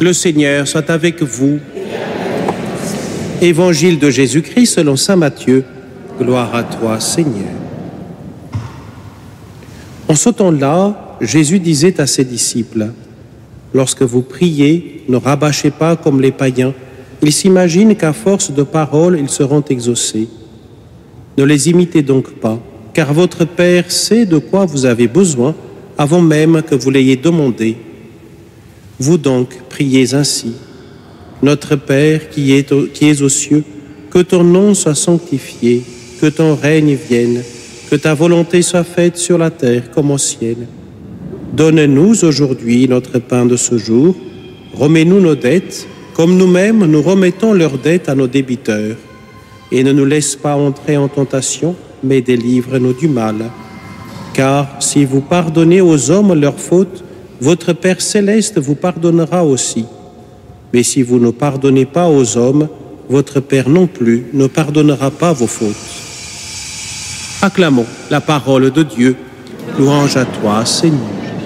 Le Seigneur soit avec vous. Évangile de Jésus-Christ selon saint Matthieu. Gloire à toi, Seigneur. En ce temps-là, Jésus disait à ses disciples, « Lorsque vous priez, ne rabâchez pas comme les païens. Ils s'imaginent qu'à force de paroles, ils seront exaucés. Ne les imitez donc pas, car votre Père sait de quoi vous avez besoin avant même que vous l'ayez demandé. Vous donc priez ainsi. Notre Père qui es aux cieux, que ton nom soit sanctifié, que ton règne vienne, que ta volonté soit faite sur la terre comme au ciel. Donne-nous aujourd'hui notre pain de ce jour. Remets-nous nos dettes, comme nous-mêmes nous remettons leurs dettes à nos débiteurs. Et ne nous laisse pas entrer en tentation, mais délivre-nous du mal. Car si vous pardonnez aux hommes leurs fautes, votre Père céleste vous pardonnera aussi. Mais si vous ne pardonnez pas aux hommes, votre Père non plus ne pardonnera pas vos fautes. Acclamons la parole de Dieu. Louange à toi, Seigneur.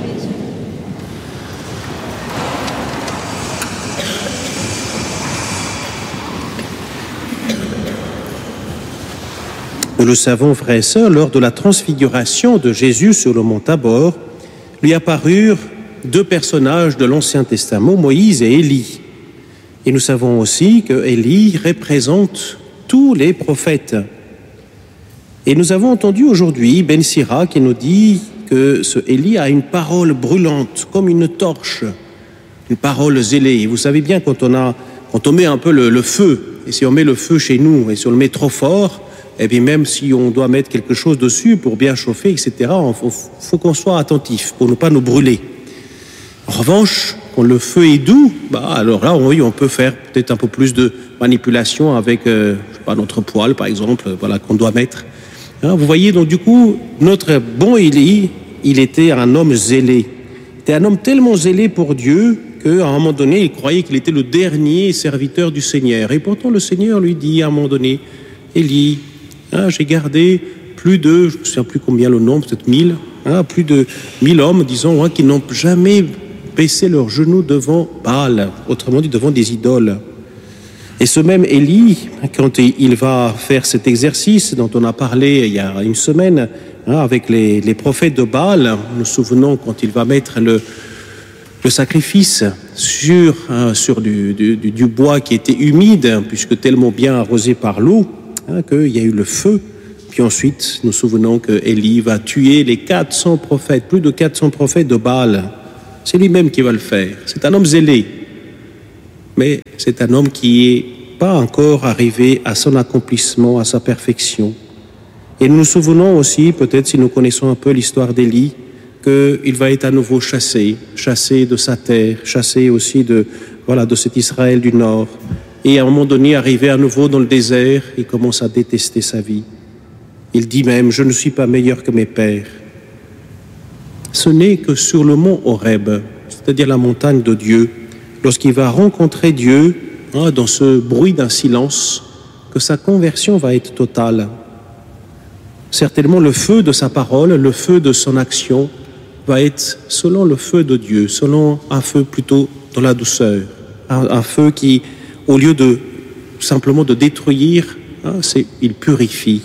Nous le savons, frères et sœurs, lors de la transfiguration de Jésus sur le mont Tabor, lui apparurent deux personnages de l'Ancien Testament, Moïse et Élie. Et nous savons aussi que Élie représente tous les prophètes. Et nous avons entendu aujourd'hui Ben Sira qui nous dit que ce Élie a une parole brûlante, comme une torche, une parole zélée. Et vous savez bien, quand on met un peu le feu, et si on met le feu chez nous, et si on le met trop fort, et bien même si on doit mettre quelque chose dessus pour bien chauffer, etc., il faut qu'on soit attentif pour ne pas nous brûler. En revanche, quand le feu est doux, alors là, oui, on peut faire peut-être un peu plus de manipulation avec notre poêle, par exemple, qu'on doit mettre. Vous voyez, donc du coup, notre bon Élie, il était un homme zélé. Il était un homme tellement zélé pour Dieu qu'à un moment donné, il croyait qu'il était le dernier serviteur du Seigneur. Et pourtant, le Seigneur lui dit à un moment donné, Élie, j'ai gardé plus de, je ne me souviens plus combien le nombre, peut-être 1000, plus de 1000 hommes, disons, qui n'ont jamais baissé leurs genoux devant Baal, autrement dit devant des idoles. Et ce même Élie, quand il va faire cet exercice dont on a parlé il y a une semaine, avec les prophètes de Baal, nous nous souvenons quand il va mettre le sacrifice sur du bois qui était humide, puisque tellement bien arrosé par l'eau, qu'il y a eu le feu. Puis ensuite, nous nous souvenons que Élie va tuer les 400 prophètes, plus de 400 prophètes de Baal. C'est lui-même qui va le faire. C'est un homme zélé. Mais c'est un homme qui n'est pas encore arrivé à son accomplissement, à sa perfection. Et nous nous souvenons aussi, peut-être si nous connaissons un peu l'histoire d'Élie, qu'il va être à nouveau chassé de sa terre, chassé aussi de cet Israël du Nord. Et à un moment donné, arrivé à nouveau dans le désert, il commence à détester sa vie. Il dit même, je ne suis pas meilleur que mes pères. Ce n'est que sur le mont Horeb, c'est-à-dire la montagne de Dieu, lorsqu'il va rencontrer Dieu, dans ce bruit d'un silence, que sa conversion va être totale. Certainement, le feu de sa parole, le feu de son action, va être selon le feu de Dieu, selon un feu plutôt dans la douceur, un feu qui, au lieu de simplement de détruire, il purifie.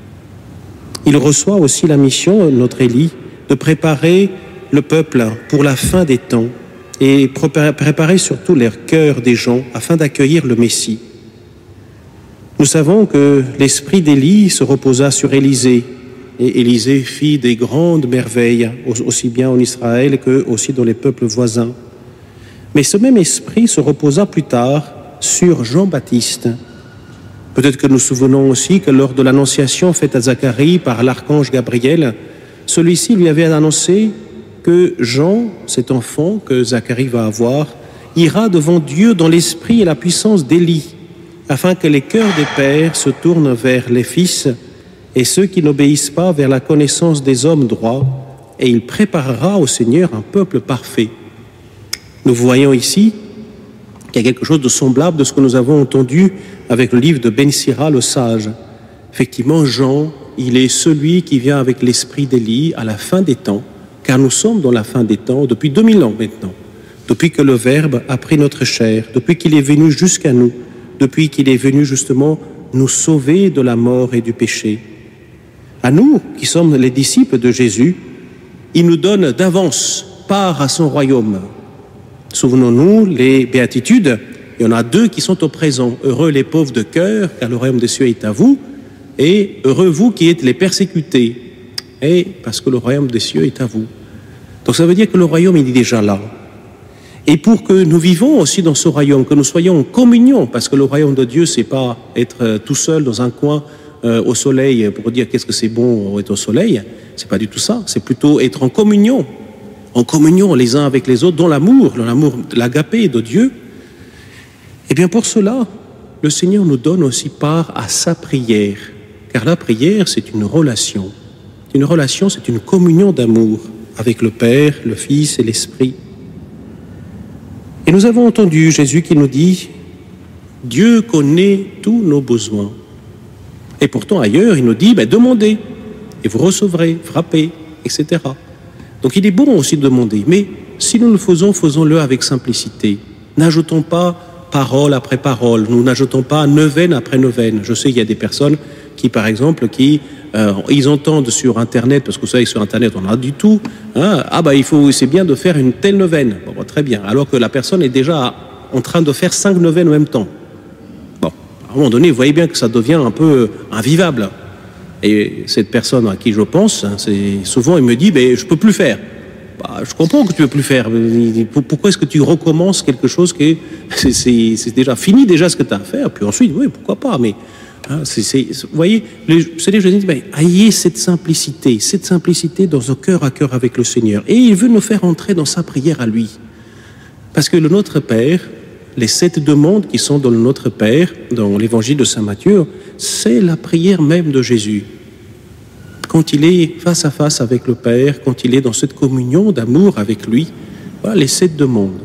Il reçoit aussi la mission, notre Élie, de préparer le peuple pour la fin des temps et préparer surtout les cœurs des gens afin d'accueillir le Messie. Nous savons que l'esprit d'Élie se reposa sur Élisée, et Élisée fit des grandes merveilles, aussi bien en Israël que aussi dans les peuples voisins. Mais ce même esprit se reposa plus tard sur Jean-Baptiste. Peut-être que nous nous souvenons aussi que lors de l'annonciation faite à Zacharie par l'archange Gabriel, celui-ci lui avait annoncé que Jean, cet enfant que Zacharie va avoir, ira devant Dieu dans l'esprit et la puissance d'Élie, afin que les cœurs des pères se tournent vers les fils et ceux qui n'obéissent pas vers la connaissance des hommes droits, et il préparera au Seigneur un peuple parfait. Nous voyons ici qu'il y a quelque chose de semblable de ce que nous avons entendu avec le livre de Ben Sira, le sage. Effectivement, Jean, il est celui qui vient avec l'esprit d'Élie à la fin des temps, car nous sommes dans la fin des temps depuis 2000 ans maintenant. depuis que le Verbe a pris notre chair, depuis qu'il est venu jusqu'à nous, depuis qu'il est venu justement nous sauver de la mort et du péché. À nous, qui sommes les disciples de Jésus, il nous donne d'avance part à son royaume. Souvenons-nous, les béatitudes, il y en a 2 qui sont au présent. Heureux les pauvres de cœur, car le royaume des cieux est à vous, et heureux vous qui êtes les persécutés, et parce que le royaume des cieux est à vous. Donc ça veut dire que le royaume, il est déjà là. Et pour que nous vivons aussi dans ce royaume, que nous soyons en communion, parce que le royaume de Dieu, c'est pas être tout seul dans un coin au soleil pour dire qu'est-ce que c'est bon être au soleil, c'est pas du tout ça, c'est plutôt être en communion les uns avec les autres, dans l'amour, l'agapé de Dieu. Et bien pour cela, le Seigneur nous donne aussi part à sa prière, car la prière, c'est une relation. Une relation, c'est une communion d'amour avec le Père, le Fils et l'Esprit. Et nous avons entendu Jésus qui nous dit « Dieu connaît tous nos besoins ». Et pourtant ailleurs, il nous dit « Demandez et vous recevrez, frappez, etc. » Donc il est bon aussi de demander, mais si nous le faisons, faisons-le avec simplicité. N'ajoutons pas parole après parole, nous n'ajoutons pas neuvaine après neuvaine. Je sais qu'il y a des personnes qui, par exemple, ils entendent sur Internet, parce que vous savez que sur Internet on a du tout, c'est bien de faire une telle neuvaine. Bon, très bien, alors que la personne est déjà en train de faire 5 neuvaines en même temps. Bon, à un moment donné, vous voyez bien que ça devient un peu invivable. Et cette personne à qui je pense, souvent il me dit je peux plus faire. Je comprends que tu peux plus faire. Pourquoi est-ce que tu recommences quelque chose qui c'est déjà fini déjà ce que tu as à faire, puis ensuite oui, pourquoi pas, mais vous voyez, je dis ayez cette simplicité dans un cœur à cœur avec le Seigneur, et il veut nous faire entrer dans sa prière à lui, parce que le Notre Père, les 7 demandes qui sont dans le Notre Père, dans l'évangile de Saint Matthieu, c'est la prière même de Jésus. Quand il est face à face avec le Père, quand il est dans cette communion d'amour avec lui, voilà les 7 demandes.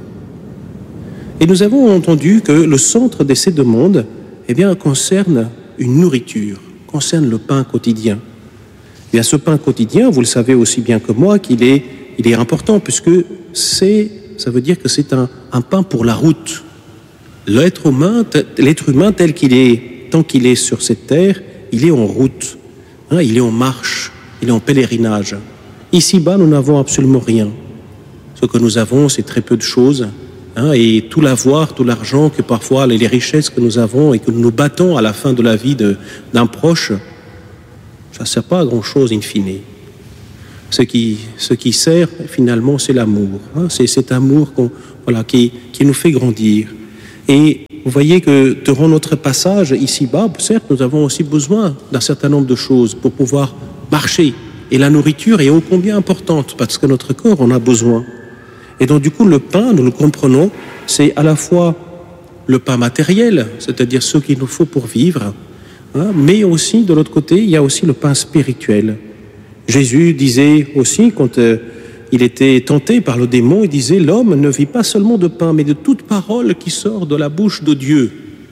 Et nous avons entendu que le centre des 7 demandes, concerne une nourriture, concerne le pain quotidien. Et à ce pain quotidien, vous le savez aussi bien que moi, il est important, puisque ça veut dire que c'est un pain pour la route. L'être humain tel qu'il est, tant qu'il est sur cette terre, il est en route, il est en marche, il est en pèlerinage. Ici-bas, nous n'avons absolument rien. Ce que nous avons, c'est très peu de choses, et tout l'avoir, tout l'argent, que parfois les richesses que nous avons et que nous nous battons à la fin de la vie d'un proche, ça ne sert pas à grand-chose in fine. Ce qui sert finalement, c'est l'amour. C'est cet amour qui nous fait grandir. Et vous voyez que durant notre passage ici-bas, certes, nous avons aussi besoin d'un certain nombre de choses pour pouvoir marcher. Et la nourriture est ô combien importante, parce que notre corps en a besoin. Et donc du coup, le pain, nous le comprenons, c'est à la fois le pain matériel, c'est-à-dire ce qu'il nous faut pour vivre, mais aussi, de l'autre côté, il y a aussi le pain spirituel. Jésus disait aussi, quand il était tenté par le démon, il disait « L'homme ne vit pas seulement de pain, mais de toute parole qui sort de la bouche de Dieu. »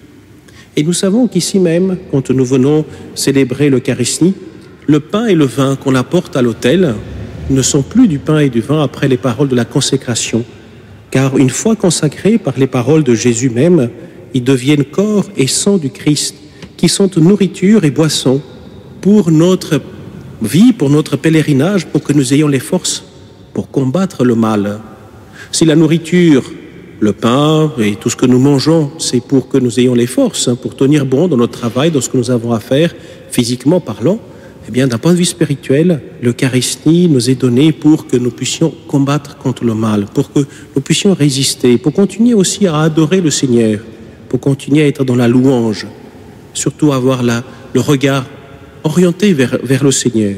Et nous savons qu'ici même, quand nous venons célébrer l'Eucharistie, le pain et le vin qu'on apporte à l'autel ne sont plus du pain et du vin après les paroles de la consécration, car une fois consacrés par les paroles de Jésus même, ils deviennent corps et sang du Christ, qui sont nourriture et boisson pour notre vie, pour notre pèlerinage, pour que nous ayons les forces pour combattre le mal. Si la nourriture, le pain et tout ce que nous mangeons, c'est pour que nous ayons les forces, pour tenir bon dans notre travail, dans ce que nous avons à faire, physiquement parlant, eh bien, d'un point de vue spirituel, l'Eucharistie nous est donnée pour que nous puissions combattre contre le mal, pour que nous puissions résister, pour continuer aussi à adorer le Seigneur, pour continuer à être dans la louange, surtout avoir le regard orienté vers le Seigneur.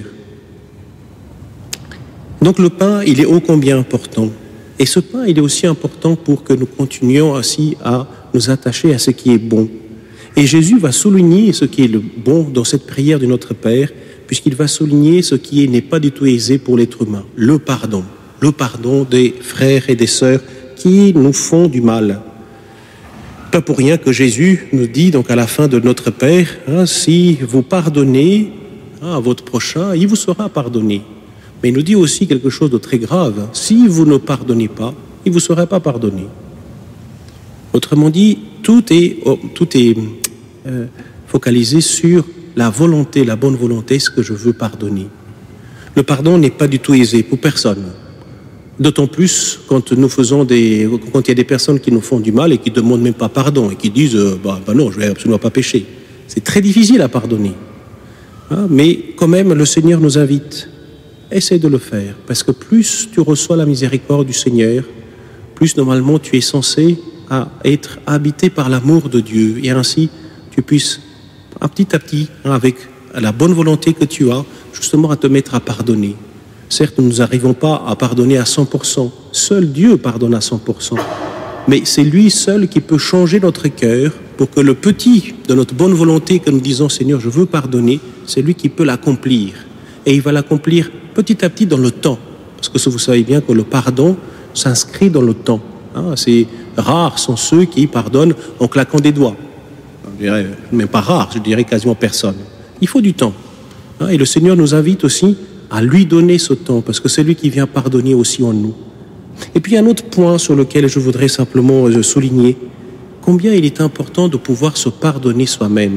Donc le pain, il est ô combien important. Et ce pain, il est aussi important pour que nous continuions aussi à nous attacher à ce qui est bon. Et Jésus va souligner ce qui est le bon dans cette prière de notre Père, puisqu'il va souligner ce qui n'est pas du tout aisé pour l'être humain, le pardon des frères et des sœurs qui nous font du mal. Pas pour rien que Jésus nous dit donc à la fin de notre Père, si vous pardonnez à votre prochain, il vous sera pardonné. Mais il nous dit aussi quelque chose de très grave. Si vous ne pardonnez pas, il ne vous sera pas pardonné. Autrement dit, tout est focalisé sur la volonté, la bonne volonté, ce que je veux pardonner. Le pardon n'est pas du tout aisé pour personne. D'autant plus quand il y a des personnes qui nous font du mal et qui ne demandent même pas pardon et qui disent non, je ne vais absolument pas pécher. C'est très difficile à pardonner. Mais quand même, le Seigneur nous invite. Essaie de le faire, parce que plus tu reçois la miséricorde du Seigneur, plus normalement tu es censé être habité par l'amour de Dieu, et ainsi tu puisses petit à petit, avec la bonne volonté que tu as, justement à te mettre à pardonner. Certes, nous n'arrivons pas à pardonner à 100%, seul Dieu pardonne à 100%, mais c'est lui seul qui peut changer notre cœur pour que le petit de notre bonne volonté que nous disons Seigneur, je veux pardonner, c'est lui qui peut l'accomplir, et il va l'accomplir petit à petit dans le temps, parce que vous savez bien que le pardon s'inscrit dans le temps. C'est rares sont ceux qui pardonnent en claquant des doigts. Je dirais, même pas rare, je dirais quasiment personne. Il faut du temps. Et le Seigneur nous invite aussi à lui donner ce temps, parce que c'est lui qui vient pardonner aussi en nous. Et puis un autre point sur lequel je voudrais simplement souligner, combien il est important de pouvoir se pardonner soi-même.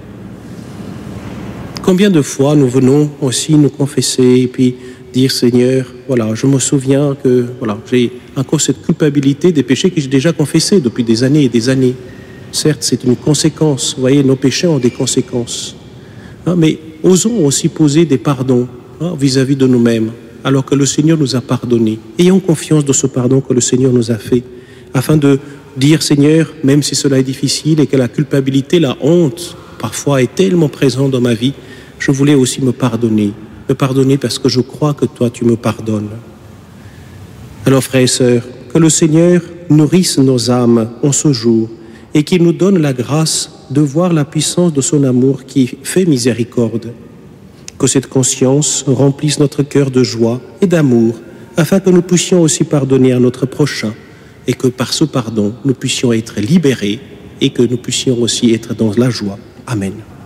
Combien de fois nous venons aussi nous confesser et puis dire Seigneur, voilà, je me souviens que j'ai encore cette culpabilité des péchés que j'ai déjà confessés depuis des années et des années. Certes, c'est une conséquence. Vous voyez, nos péchés ont des conséquences. Mais osons aussi poser des pardons vis-à-vis de nous-mêmes, alors que le Seigneur nous a pardonnés. Ayons confiance dans ce pardon que le Seigneur nous a fait, afin de dire Seigneur, même si cela est difficile et que la culpabilité, la honte, parfois est tellement présente dans ma vie, je voulais aussi me pardonner parce que je crois que toi, tu me pardonnes. Alors, frères et sœurs, que le Seigneur nourrisse nos âmes en ce jour et qu'il nous donne la grâce de voir la puissance de son amour qui fait miséricorde. Que cette conscience remplisse notre cœur de joie et d'amour, afin que nous puissions aussi pardonner à notre prochain et que par ce pardon, nous puissions être libérés et que nous puissions aussi être dans la joie. Amen.